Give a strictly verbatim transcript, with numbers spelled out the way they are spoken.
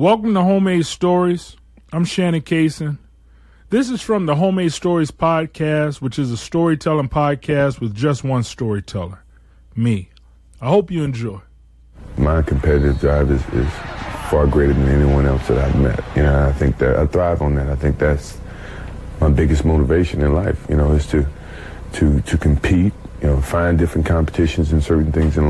Welcome to Homemade Stories. I'm Shannon Kaysen. This is from the Homemade Stories podcast, which is a storytelling podcast with just one storyteller, me. I hope you enjoy. My competitive drive is, is far greater than anyone else that I've met. You know, I think that I thrive on that. I think that's my biggest motivation in life, you know, is to to to compete, you know, find different competitions and certain things in life.